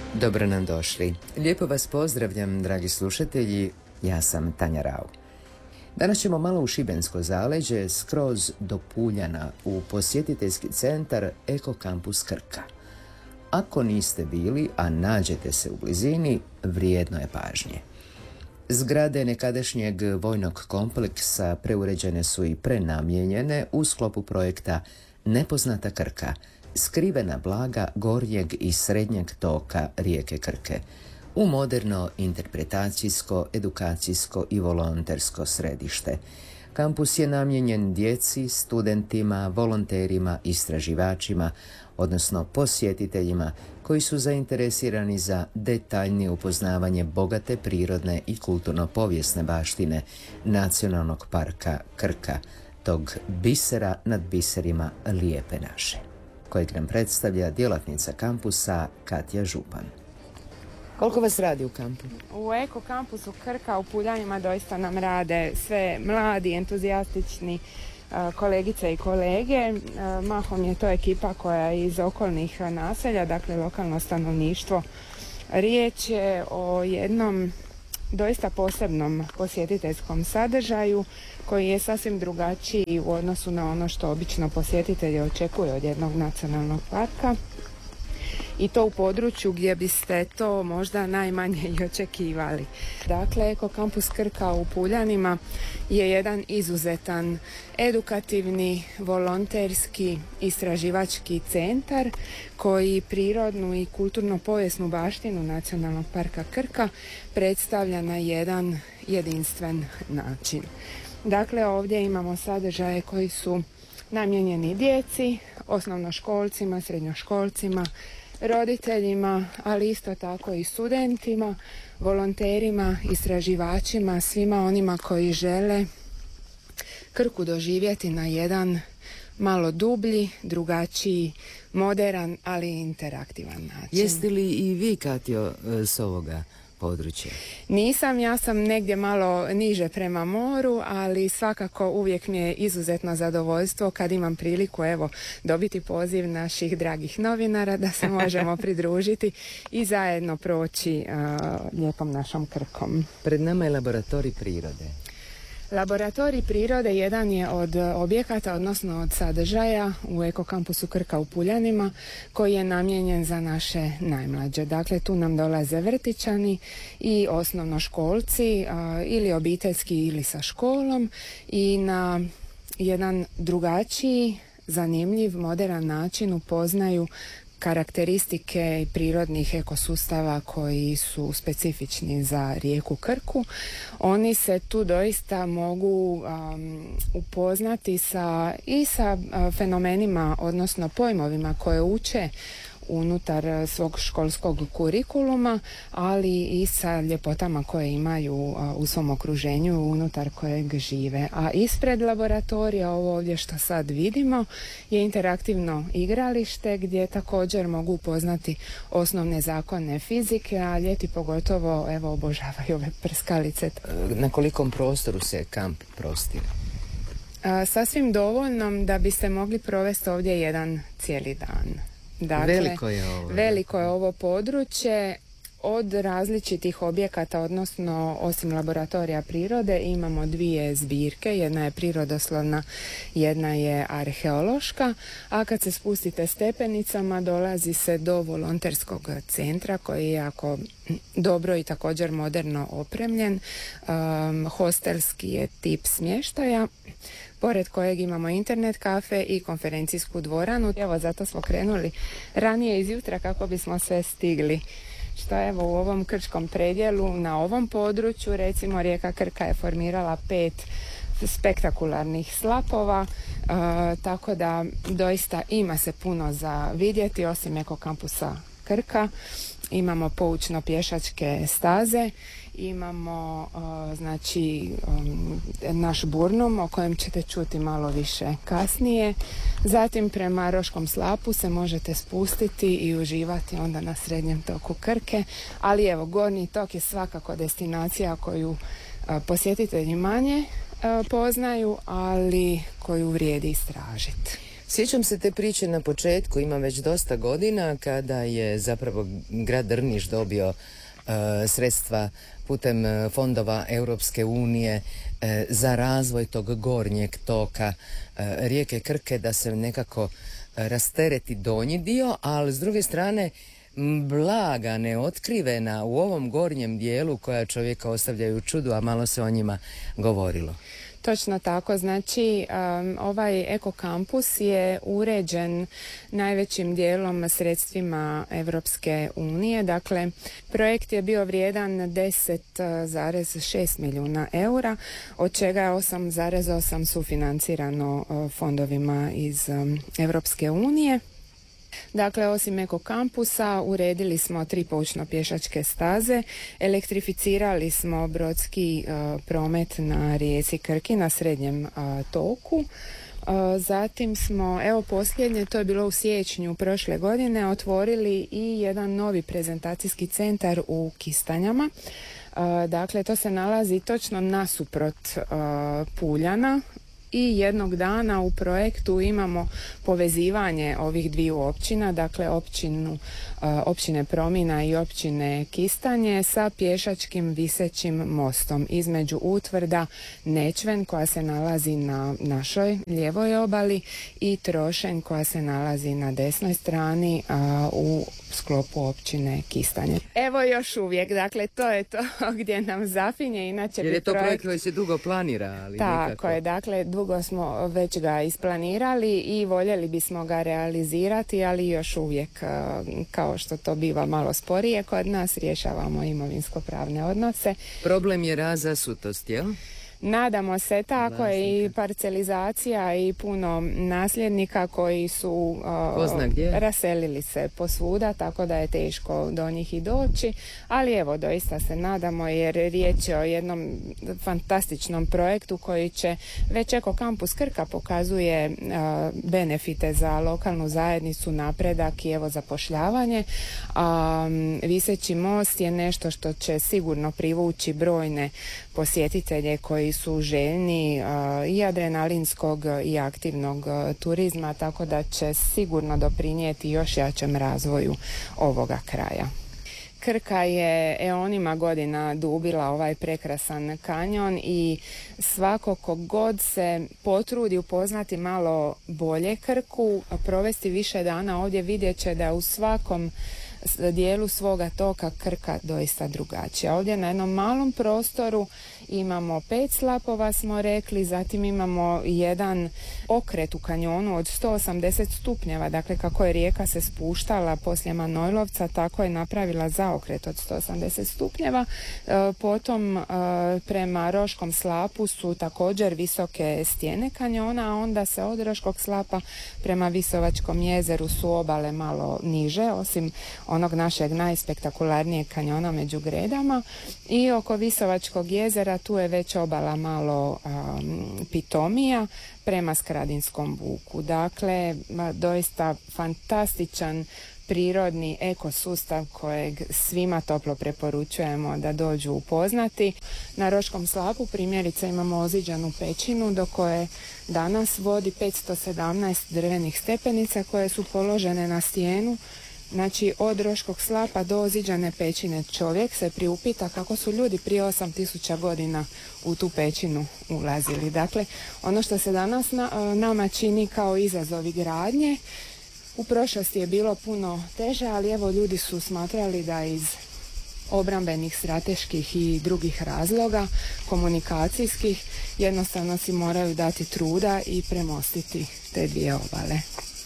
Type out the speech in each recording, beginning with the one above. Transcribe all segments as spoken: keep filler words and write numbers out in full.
Dobro nam došli. Lijepo vas pozdravljam, dragi slušatelji. Ja sam Tanja Rau. Danas ćemo malo u Šibensko zaleđe, skroz do Puljana, u posjetiteljski centar Eko Kampus Krka. Ako niste bili, a nađete se u blizini, vrijedno je pažnje. Zgrade nekadašnjeg vojnog kompleksa preuređene su i prenamijenjene u sklopu projekta Nepoznata Krka, skrivena blaga gornjeg i srednjeg toka rijeke Krke, u moderno interpretacijsko, edukacijsko i volontersko središte. Kampus je namijenjen djeci, studentima, volonterima, istraživačima, odnosno posjetiteljima koji su zainteresirani za detaljnije upoznavanje bogate prirodne i kulturno-povijesne baštine Nacionalnog parka Krka, tog bisera nad biserima Lijepe naše, kojeg nam predstavlja djelatnica kampusa Katja Župan. Koliko vas radi u kampu? U Eko Kampusu Krka u Puljanima doista nam rade sve mladi, entuzijastični uh, kolegice i kolege. Uh, mahom je to ekipa koja je iz okolnih naselja, dakle lokalno stanovništvo. Riječ je o jednom doista posebnom posjetiteljskom sadržaju koji je sasvim drugačiji u odnosu na ono što obično posjetitelji očekuju od jednog nacionalnog parka. I to u području gdje biste to možda najmanje i očekivali. Dakle, Eko Kampus Krka u Puljanima je jedan izuzetan edukativni, volonterski, istraživački centar koji prirodnu i kulturno-povijesnu baštinu Nacionalnog parka Krka predstavlja na jedan jedinstven način. Dakle, ovdje imamo sadržaje koji su namijenjeni djeci, osnovnoškolcima, srednjoškolcima, roditeljima, ali isto tako i studentima, volonterima, istraživačima, svima onima koji žele Krku doživjeti na jedan malo dublji, drugačiji, moderan, ali i interaktivan način. Jeste li i vi, Katjo, s ovoga područja? Nisam, ja sam negdje malo niže prema moru, ali svakako uvijek mi je izuzetno zadovoljstvo kad imam priliku evo dobiti poziv naših dragih novinara da se možemo pridružiti i zajedno proći uh, lijepom našom Krkom. Pred nama je laboratorij prirode. Laboratorij prirode jedan je od objekata, odnosno od sadržaja u Eko Kampusu Krka u Puljanima koji je namijenjen za naše najmlađe. Dakle, tu nam dolaze vrtićani i osnovnoškolci a, ili obiteljski ili sa školom i na jedan drugačiji, zanimljiv, moderan način upoznaju karakteristike prirodnih ekosustava koji su specifični za rijeku Krku. Oni se tu doista mogu um, upoznati sa, i sa uh, fenomenima, odnosno pojmovima koje uče unutar svog školskog kurikuluma, ali i sa ljepotama koje imaju u svom okruženju unutar kojeg žive. A ispred laboratorija, ovo ovdje što sad vidimo, je interaktivno igralište gdje također mogu upoznati osnovne zakone fizike, a ljeti pogotovo evo obožavaju ove prskalice. Na kolikom prostoru se kamp prostire? A, sasvim dovoljnom da biste mogli provesti ovdje jedan cijeli dan. Dakle, veliko je ovo. Veliko je ovo područje. Od različitih objekata, odnosno osim laboratorija prirode, imamo dvije zbirke. Jedna je prirodoslovna, jedna je arheološka, a kad se spustite stepenicama dolazi se do volonterskog centra koji je jako dobro i također moderno opremljen. Um, hostelski je tip smještaja, pored kojeg imamo internet kafe i konferencijsku dvoranu. Evo, zato smo krenuli ranije izjutra kako bismo sve stigli. Što evo u ovom krčkom predjelu, na ovom području, recimo rijeka Krka je formirala pet spektakularnih slapova, e, tako da doista ima se puno za vidjeti. Osim Eko Kampusa Krka imamo poučno pješačke staze, imamo uh, znači um, naš Burnum o kojem ćete čuti malo više kasnije. Zatim prema Roškom slapu se možete spustiti i uživati onda na srednjem toku Krke, ali evo gornji tok je svakako destinacija koju uh, posjetitelji manje uh, poznaju, ali koju vrijedi istražiti. Sjećam se te priče na početku, ima već dosta godina, kada je zapravo grad Drniš dobio uh, sredstva putem uh, fondova Europske unije uh, za razvoj tog gornjeg toka uh, rijeke Krke, da se nekako uh, rastereti donji dio, ali s druge strane blaga neotkrivena u ovom gornjem dijelu koja čovjeka ostavljaju u čudu, a malo se o njima govorilo. Točno tako, znači um, ovaj ekokampus je uređen najvećim dijelom sredstvima Europske unije, dakle projekt je bio vrijedan deset zarez šest milijuna eura, od čega je osam zarez osam sufinancirano uh, fondovima iz um, Europske unije. Dakle, osim ekokampusa uredili smo tri poučno pješačke staze, elektrificirali smo brodski uh, promet na rijeci Krki na srednjem uh, toku. Uh, zatim smo, evo posljednje, to je bilo u siječnju prošle godine, otvorili i jedan novi prezentacijski centar u Kistanjama. Uh, dakle, to se nalazi točno nasuprot uh, Puljana. I jednog dana u projektu imamo povezivanje ovih dviju općina, dakle općinu, općine Promina i općine Kistanje sa pješačkim visećim mostom između utvrda Nečven koja se nalazi na našoj lijevoj obali i Trošenj koja se nalazi na desnoj strani a, u sklopu općine Kistanje. Evo još uvijek, dakle to je to gdje nam zapinje, inače jer je to projekt, projekt koji se dugo planira, ali tako nikako. je, dakle dugo smo već ga isplanirali i voljeli bismo ga realizirati, ali još uvijek kao što to biva malo sporije kod nas rješavamo imovinsko-pravne odnose. Problem je razasutost, jel? Nadamo se, tako je, i parcelizacija i puno nasljednika koji su uh, raselili se posvuda, tako da je teško do njih i doći, ali evo doista se nadamo jer riječ je o jednom fantastičnom projektu koji će, već ekokampus Krka pokazuje uh, benefite za lokalnu zajednicu, napredak i evo zapošljavanje. Um, viseći most je nešto što će sigurno privući brojne posjetitelje koji su željni uh, i adrenalinskog i aktivnog uh, turizma, tako da će sigurno doprinijeti još jačem razvoju ovoga kraja. Krka je eonima godina dubila ovaj prekrasan kanjon i svako ko god se potrudi upoznati malo bolje Krku, provesti više dana ovdje, vidjet će da u svakom dijelu svoga toka Krka doista drugačija. Ovdje na jednom malom prostoru imamo pet slapova, smo rekli, zatim imamo jedan okret u kanjonu od sto osamdeset stupnjeva, dakle kako je rijeka se spuštala poslije Manojlovca, tako je napravila zaokret od sto osamdeset stupnjeva. E, potom e, prema Roškom slapu su također visoke stijene kanjona, a onda se od Roškog slapa prema Visovačkom jezeru su obale malo niže, osim onog našeg najspektakularnijeg kanjona među Gredama, i oko Visovačkog jezera tu je već obala malo um, pitomija prema Skradinskom buku. Dakle, doista fantastičan prirodni ekosustav kojeg svima toplo preporučujemo da dođu upoznati. Na Roškom slapu primjerice imamo oziđanu pećinu do koje danas vodi petsto sedamnaest drvenih stepenica koje su položene na stijenu. Znači, od Roškog slapa do oziđane pećine čovjek se priupita kako su ljudi prije osam tisuća godina u tu pećinu ulazili. Dakle, ono što se danas na, nama čini kao izazovi gradnje, u prošlosti je bilo puno teže, ali evo ljudi su smatrali da iz obrambenih, strateških i drugih razloga, komunikacijskih, jednostavno si moraju dati truda i premostiti te dvije obale.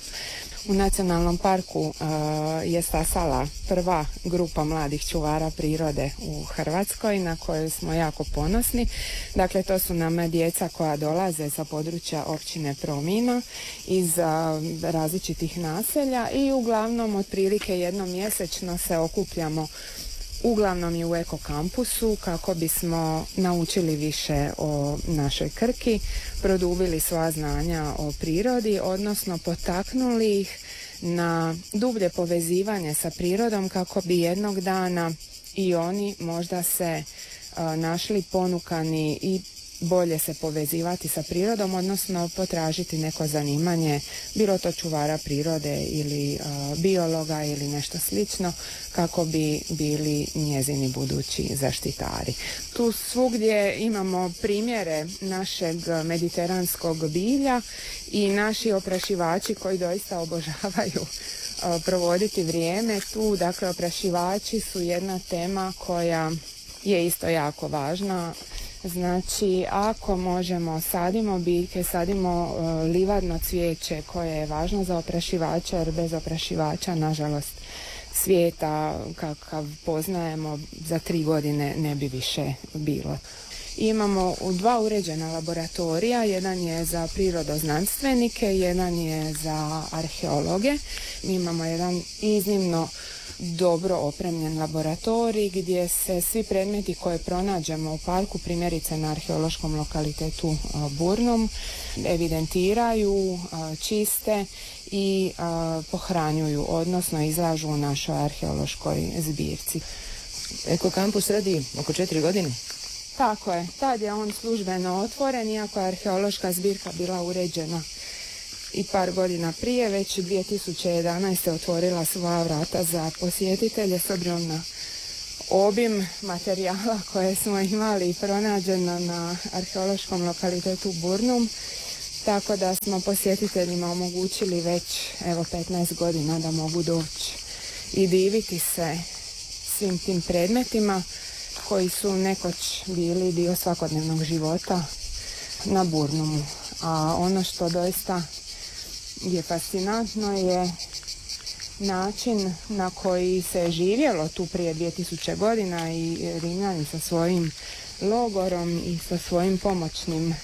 U nacionalnom parku uh, je stasala prva grupa mladih čuvara prirode u Hrvatskoj na kojoj smo jako ponosni. Dakle, to su nam djeca koja dolaze sa područja općine Promina iz uh, različitih naselja i uglavnom otprilike jednom mjesečno se okupljamo uglavnom i u ekokampusu kako bismo naučili više o našoj Krki, produbili svoja znanja o prirodi, odnosno potaknuli ih na dublje povezivanje sa prirodom kako bi jednog dana i oni možda se uh, našli ponukani i bolje se povezivati sa prirodom, odnosno potražiti neko zanimanje, bilo to čuvara prirode ili uh, biologa ili nešto slično, kako bi bili njezini budući zaštitari. Tu svugdje imamo primjere našeg mediteranskog bilja i naši oprašivači koji doista obožavaju uh, provoditi vrijeme tu. Dakle, oprašivači su jedna tema koja je isto jako važna. Znači, ako možemo, sadimo biljke, sadimo uh, livadno cvijeće koje je važno za oprašivača, jer bez oprašivača, nažalost, svijeta kakav poznajemo za tri godine ne bi više bilo. Imamo dva uređena laboratorija, jedan je za prirodoznanstvenike, jedan je za arheologe. Imamo jedan iznimno dobro opremljen laboratorij gdje se svi predmeti koje pronađemo u parku, primjerice na arheološkom lokalitetu Burnum, evidentiraju, čiste i pohranjuju, odnosno izlažu u našoj arheološkoj zbirci. Eko kampus radi oko četiri godine? Tako je, tad je on službeno otvoren, iako je arheološka zbirka bila uređena i par godina prije, već dvije tisuće jedanaeste. otvorila svoja vrata za posjetitelje s obzirom na obim materijala koje smo imali i pronađeno na arheološkom lokalitetu Burnum, tako da smo posjetiteljima omogućili već evo petnaest godina da mogu doći i diviti se svim tim predmetima koji su nekoć bili dio svakodnevnog života na Burnumu. A ono što doista je fascinantno je način na koji se je živjelo tu prije dvije tisuće godina i Rimljani sa svojim logorom i sa svojim pomoćnim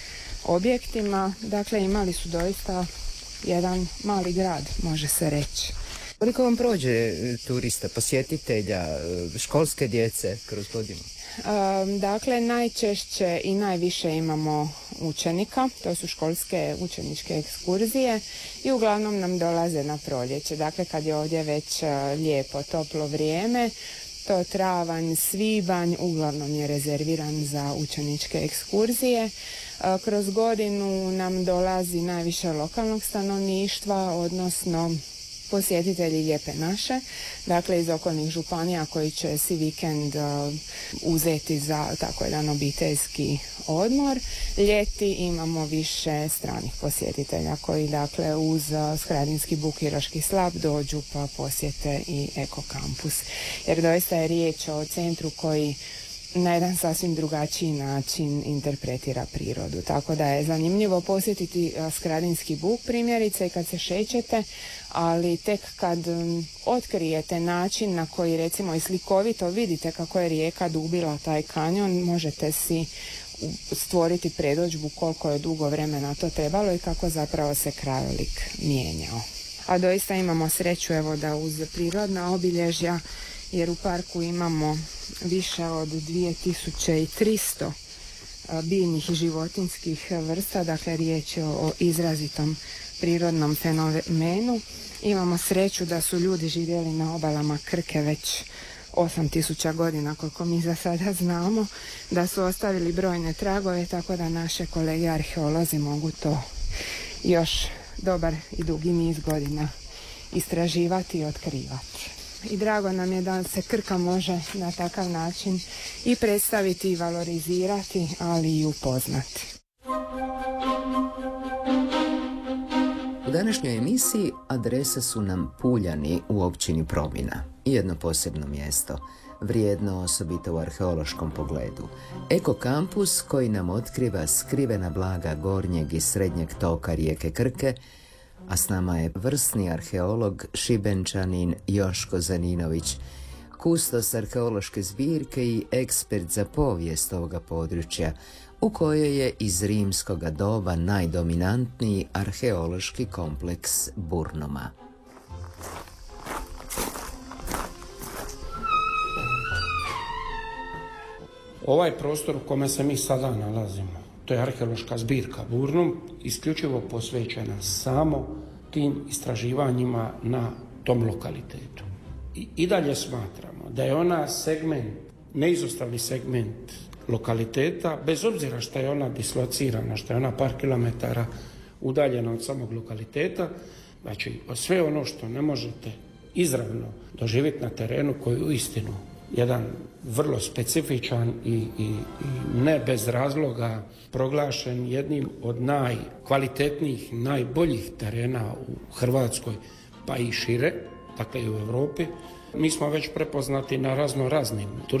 objektima. Dakle, imali su doista jedan mali grad, može se reći. Koliko vam prođe turista, posjetitelja, školske djece kroz godinu? Um, dakle, najčešće i najviše imamo učenika, to su školske učeničke ekskurzije i uglavnom nam dolaze na proljeće. Dakle, kad je ovdje već uh, lijepo, toplo vrijeme, to travanj, svibanj, uglavnom je rezerviran za učeničke ekskurzije. Uh, kroz godinu nam dolazi najviše lokalnog stanovništva, odnosno posjetitelji Lijepe naše, dakle iz okolnih županija koji će si vikend uh, uzeti za tako jedan obiteljski odmor. Ljeti imamo više stranih posjetitelja koji dakle uz uh, Skradinski buk i Roški slap dođu pa posjete i Eko kampus. Jer doista je riječ o centru koji na jedan sasvim drugačiji način interpretira prirodu. Tako da je zanimljivo posjetiti Skradinski buk primjerice kad se šećete, ali tek kad um, otkrijete način na koji recimo i slikovito vidite kako je rijeka dubila taj kanjon, možete si stvoriti predodžbu koliko je dugo vremena to trebalo i kako zapravo se krajolik mijenjao. A doista imamo sreću evo da uz prirodna obilježja, jer u parku imamo više od dvije tisuće tristo biljnih i životinjskih vrsta, dakle riječ je o izrazitom prirodnom fenomenu. Imamo sreću da su ljudi živjeli na obalama Krke već osam tisuća godina, koliko mi za sada znamo, da su ostavili brojne tragove, tako da naše kolege arheolozi mogu to još dobar i dugi niz godina istraživati i otkrivati. I drago nam je da se Krka može na takav način i predstaviti i valorizirati, ali i upoznati. U današnjoj emisiji adrese su nam Puljani u općini Promina i jedno posebno mjesto, vrijedno osobito u arheološkom pogledu. Eko kampus koji nam otkriva skrivena blaga gornjeg i srednjeg toka rijeke Krke, a s nama je vrsni arheolog Šibenčanin Joško Zaninović, kustos arheološke zbirke i ekspert za povijest ovoga područja, u kojoj je iz rimskoga doba najdominantniji arheološki kompleks Burnuma. Ovaj prostor u kome se mi sada nalazimo, to je arheološka zbirka Burnum, isključivo posvećena samo tim istraživanjima na tom lokalitetu. I, i dalje smatramo da je ona segment, neizostavni segment lokaliteta, bez obzira što je ona dislocirana, što je ona par kilometara udaljena od samog lokaliteta, znači sve ono što ne možete izravno doživjeti na terenu, koji je uistinu jedan vrlo specifičan i, i, i ne bez razloga proglašen jednim od najkvalitetnijih, najboljih terena u Hrvatskoj, pa i šire, dakle i u Europi. Mi smo već prepoznati na razno raznim turističkim